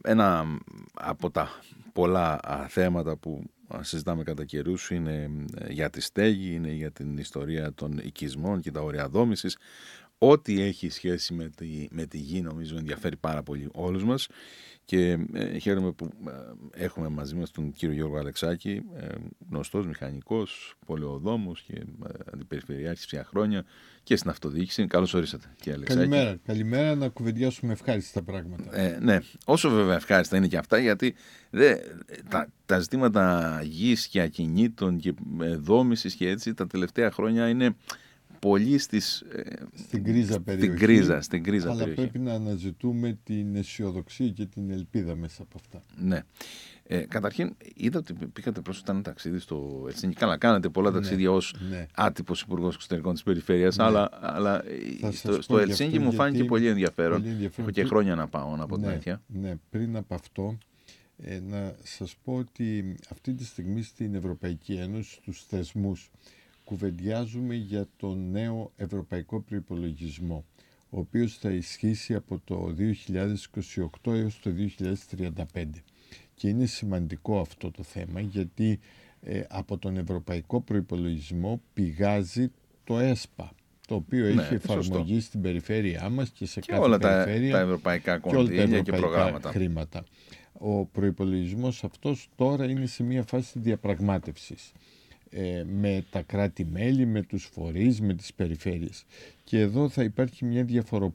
Ένα από τα πολλά θέματα που συζητάμε κατά καιρούς είναι για τη στέγη, είναι για την ιστορία των οικισμών και τα όρια δόμησης. Ό,τι έχει σχέση με τη γη νομίζω ενδιαφέρει πάρα πολύ όλους μας και χαίρομαι που έχουμε μαζί μας τον κύριο Γιώργο Αλεξάκη, γνωστός μηχανικός, πολεοδόμος και αντιπεριφερειάρχης πια χρόνια και στην αυτοδιοίκηση. Καλώς ορίσατε, κύριε Αλεξάκη. Καλημέρα, να κουβεντιάσουμε ευχάριστα πράγματα. Ναι, όσο βέβαια ευχάριστα είναι και αυτά, γιατί τα ζητήματα γης και ακινήτων και δόμησης και έτσι τα τελευταία χρόνια είναι πολύ στην γκρίζα περιοχή. Στην γκρίζα αλλά περιοχή. Πρέπει να αναζητούμε την αισιοδοξία και την ελπίδα μέσα από αυτά. Ναι. Καταρχήν, είδα ότι πήγατε πρόσφατα ένα ταξίδι στο Ελσίνκι. Καλά, κάνατε πολλά ταξίδια ως άτυπος υπουργός εξωτερικών της περιφέρειας, αλλά στο Ελσίνκι μου φάνηκε πολύ ενδιαφέρον. Έχω και χρόνια να πάω, να πω την αλήθεια. Ναι, πριν από αυτό, να σας πω ότι αυτή τη στιγμή στην Ευρωπαϊκή Ένωση, στους θεσμούς, κουβεντιάζουμε για τον νέο ευρωπαϊκό προϋπολογισμό, ο οποίος θα ισχύσει από το 2028 έως το 2035. Και είναι σημαντικό αυτό το θέμα, γιατί από τον ευρωπαϊκό προϋπολογισμό πηγάζει το ΕΣΠΑ, το οποίο έχει εφαρμογή στην περιφέρειά μας και σε κάθε όλα περιφέρεια τα ευρωπαϊκά κονδύλια και προγράμματα. Χρήματα. Ο προϋπολογισμός αυτός τώρα είναι σε μια φάση διαπραγμάτευσης με τα κράτη-μέλη, με τους φορείς, με τις περιφέρειες. Και εδώ θα υπάρχει μια